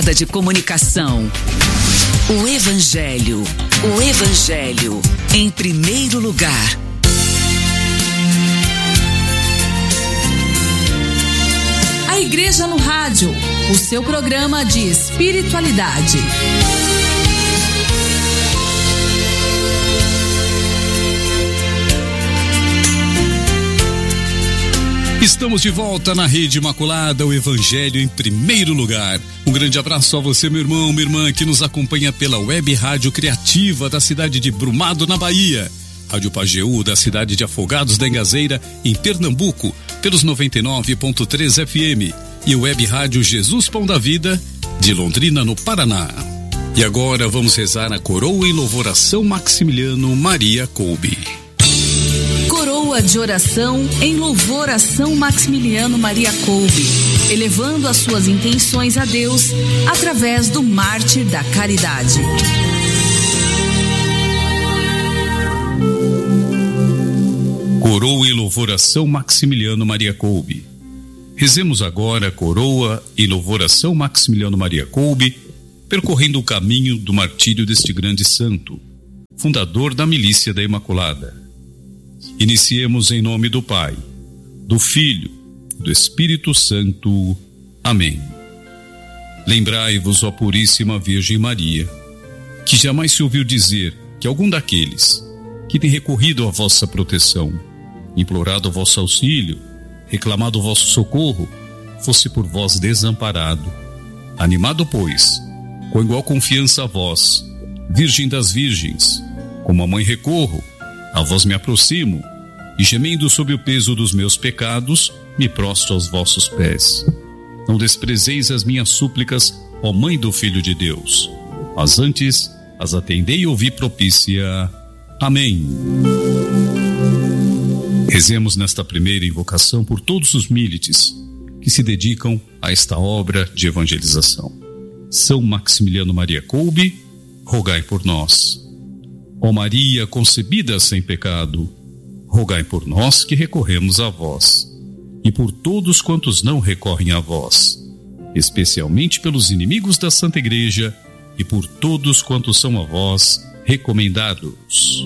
De comunicação. O Evangelho em primeiro lugar. A Igreja no Rádio, o seu programa de espiritualidade. Estamos de volta na Rede Imaculada, o Evangelho em primeiro lugar. Um grande abraço a você, meu irmão, minha irmã, que nos acompanha pela Web Rádio Criativa da cidade de Brumado, na Bahia. Rádio Pajeú, da cidade de Afogados da Engazeira, em Pernambuco, pelos 99.3 FM. E Web Rádio Jesus Pão da Vida, de Londrina, no Paraná. E agora vamos rezar a coroa em louvor a São Maximiliano Maria Kolbe. Coroa de oração em louvor a São Maximiliano Maria Kolbe, elevando as suas intenções a Deus através do mártir da caridade. Coroa em louvor a São Maximiliano Maria Kolbe. Rezemos agora a coroa em louvor a São Maximiliano Maria Kolbe, percorrendo o caminho do martírio deste grande santo, fundador da Milícia da Imaculada. Iniciemos em nome do Pai, do Filho, do Espírito Santo. Amém. Lembrai-vos, ó Puríssima Virgem Maria, que jamais se ouviu dizer que algum daqueles que tem recorrido à vossa proteção, implorado o vosso auxílio, reclamado o vosso socorro, fosse por vós desamparado. Animado, pois, com igual confiança a vós, Virgem das Virgens, como a mãe recorro, a vós me aproximo, e gemendo sob o peso dos meus pecados, me prostro aos vossos pés. Não desprezeis as minhas súplicas, ó Mãe do Filho de Deus, mas antes as atendei e ouvi propícia. Amém. Rezemos nesta primeira invocação por todos os milites que se dedicam a esta obra de evangelização. São Maximiliano Maria Kolbe, rogai por nós. Ó Maria concebida sem pecado, rogai por nós que recorremos a vós, e por todos quantos não recorrem a vós, especialmente pelos inimigos da Santa Igreja e por todos quantos são a vós recomendados.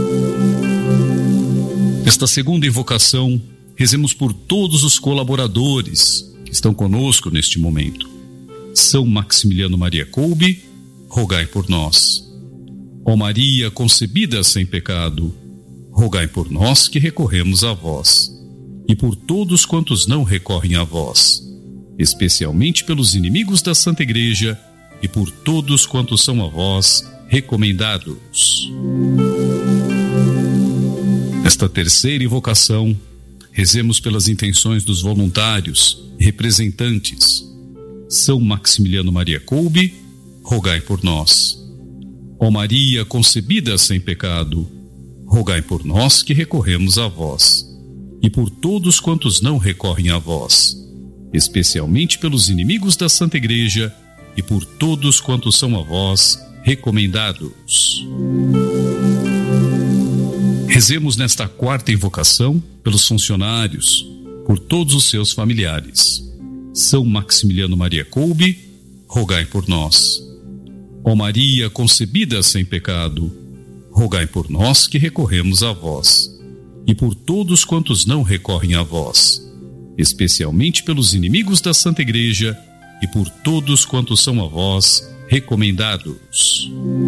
Nesta segunda invocação, rezemos por todos os colaboradores que estão conosco neste momento. São Maximiliano Maria Kolbe, rogai por nós. Ó Maria concebida sem pecado, rogai por nós que recorremos a vós, e por todos quantos não recorrem a vós, especialmente pelos inimigos da Santa Igreja e por todos quantos são a vós recomendados. Nesta terceira invocação, rezemos pelas intenções dos voluntários e representantes. São Maximiliano Maria Kolbe, rogai por nós. Ó Maria concebida sem pecado, rogai por nós que recorremos a vós, e por todos quantos não recorrem a vós, especialmente pelos inimigos da Santa Igreja e por todos quantos são a vós recomendados. Rezemos nesta quarta invocação pelos funcionários, por todos os seus familiares. São Maximiliano Maria Kolbe, rogai por nós. Ó Maria concebida sem pecado, rogai por nós que recorremos a vós, e por todos quantos não recorrem a vós, especialmente pelos inimigos da Santa Igreja e por todos quantos são a vós recomendados.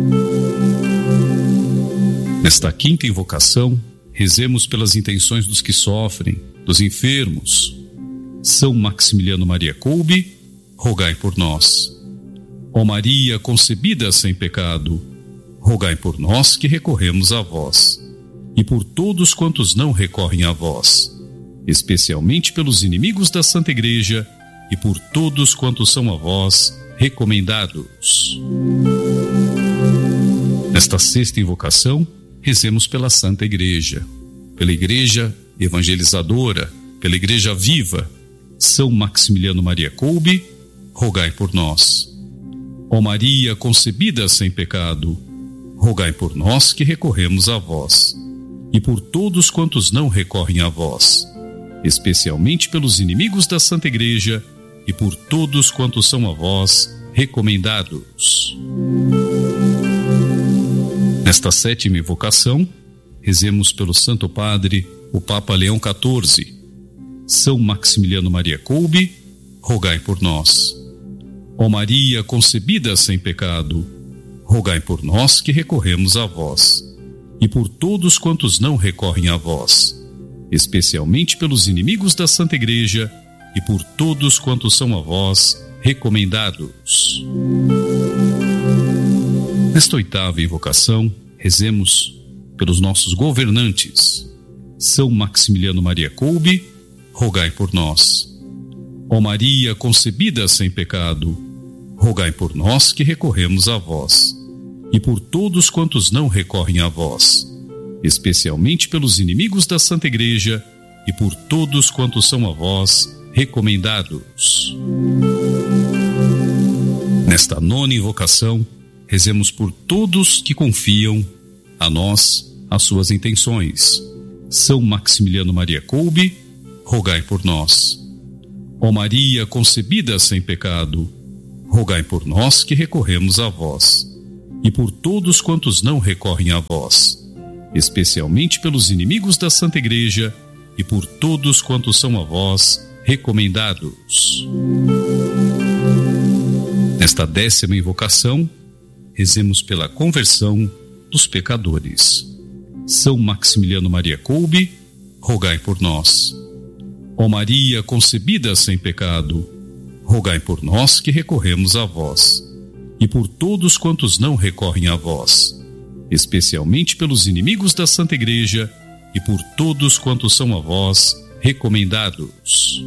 Nesta quinta invocação, rezemos pelas intenções dos que sofrem, dos enfermos. São Maximiliano Maria Kolbe, rogai por nós. Ó Maria concebida sem pecado, rogai por nós que recorremos a vós, e por todos quantos não recorrem a vós, especialmente pelos inimigos da Santa Igreja e por todos quantos são a vós recomendados. Nesta sexta invocação, rezemos pela Santa Igreja, pela Igreja evangelizadora, pela Igreja viva. São Maximiliano Maria Kolbe, rogai por nós. Ó Maria concebida sem pecado, rogai por nós que recorremos a vós, e por todos quantos não recorrem a vós, especialmente pelos inimigos da Santa Igreja e por todos quantos são a vós recomendados. Nesta 7ª invocação, rezemos pelo Santo Padre, o Papa Leão XIV. São Maximiliano Maria Kolbe, rogai por nós. Ó Maria concebida sem pecado, rogai por nós que recorremos a vós, e por todos quantos não recorrem a vós, especialmente pelos inimigos da Santa Igreja e por todos quantos são a vós recomendados. Nesta 8ª invocação, rezemos pelos nossos governantes. São Maximiliano Maria Kolbe, rogai por nós. Ó Maria concebida sem pecado, rogai por nós que recorremos a vós, e por todos quantos não recorrem a vós, especialmente pelos inimigos da Santa Igreja e por todos quantos são a vós recomendados. Nesta 9ª invocação, rezemos por todos que confiam a nós as suas intenções. São Maximiliano Maria Kolbe, rogai por nós. Ó Maria concebida sem pecado, rogai por nós que recorremos a vós, e por todos quantos não recorrem a vós, especialmente pelos inimigos da Santa Igreja e por todos quantos são a vós recomendados. Nesta 10ª invocação, rezemos pela conversão dos pecadores. São Maximiliano Maria Kolbe, rogai por nós. Ó Maria concebida sem pecado, rogai por nós que recorremos a vós, e por todos quantos não recorrem a vós, especialmente pelos inimigos da Santa Igreja e por todos quantos são a vós recomendados.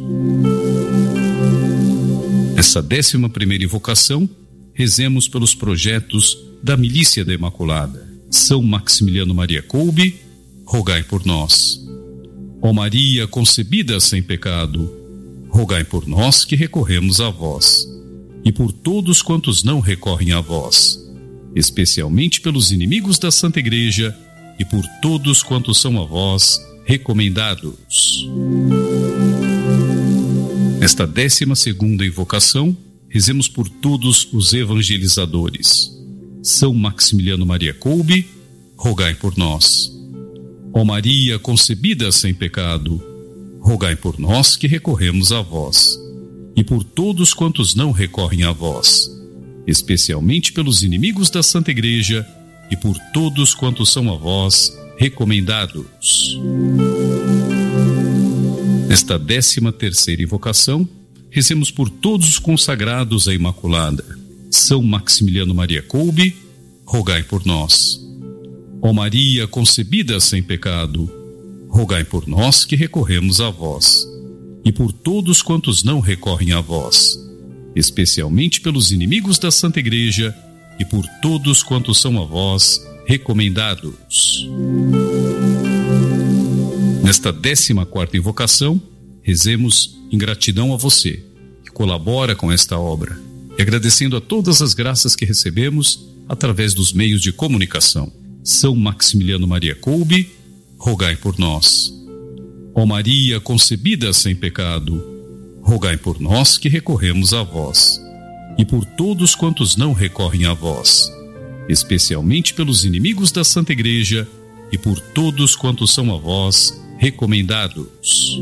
Nessa 11ª invocação, rezemos pelos projetos da Milícia da Imaculada. São Maximiliano Maria Kolbe, rogai por nós. Ó Maria concebida sem pecado, rogai por nós que recorremos a vós, e por todos quantos não recorrem a vós, especialmente pelos inimigos da Santa Igreja e por todos quantos são a vós recomendados. Nesta 12ª invocação, rezemos por todos os evangelizadores. São Maximiliano Maria Kolbe, rogai por nós. Ó Maria concebida sem pecado, rogai por nós que recorremos a vós, e por todos quantos não recorrem a vós, especialmente pelos inimigos da Santa Igreja e por todos quantos são a vós recomendados. Nesta 13ª invocação, rezemos por todos os consagrados à Imaculada. São Maximiliano Maria Kolbe, rogai por nós. Ó Maria concebida sem pecado, rogai por nós que recorremos a vós, e por todos quantos não recorrem a vós, especialmente pelos inimigos da Santa Igreja e por todos quantos são a vós recomendados. Nesta 14ª invocação, rezemos em gratidão a você, que colabora com esta obra, e agradecendo a todas as graças que recebemos através dos meios de comunicação. São Maximiliano Maria Kolbe, rogai por nós. Ó Maria concebida sem pecado, rogai por nós que recorremos a vós, e por todos quantos não recorrem a vós, especialmente pelos inimigos da Santa Igreja e por todos quantos são a vós recomendados.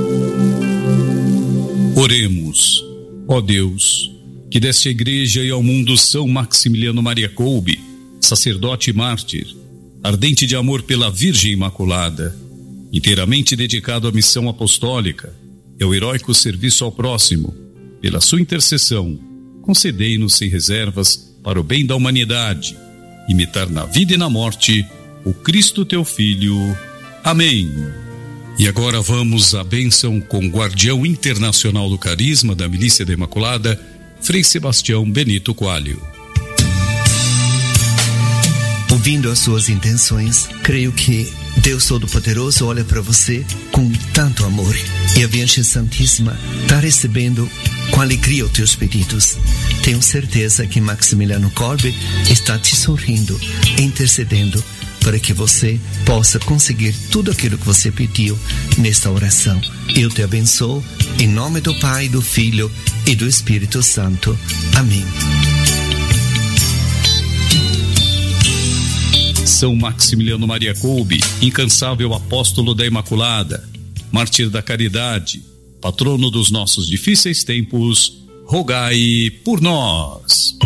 Oremos. Ó Deus, que deste à Igreja e ao mundo São Maximiliano Maria Kolbe, sacerdote e mártir, ardente de amor pela Virgem Imaculada, inteiramente dedicado à missão apostólica e ao heróico serviço ao próximo, pela sua intercessão, concedei-nos sem reservas para o bem da humanidade, imitar na vida e na morte o Cristo teu Filho. Amém. E agora vamos à bênção com o guardião internacional do carisma da Milícia da Imaculada, Frei Sebastião Benito Coalho. Ouvindo as suas intenções, creio que Deus Todo-Poderoso olha para você com tanto amor e a Virgem Santíssima está recebendo com alegria os teus pedidos. Tenho certeza que Maximiliano Kolbe está te sorrindo, intercedendo para que você possa conseguir tudo aquilo que você pediu nesta oração. Eu te abençoo, em nome do Pai, do Filho e do Espírito Santo. Amém. São Maximiliano Maria Kolbe, incansável apóstolo da Imaculada, mártir da caridade, patrono dos nossos difíceis tempos, rogai por nós.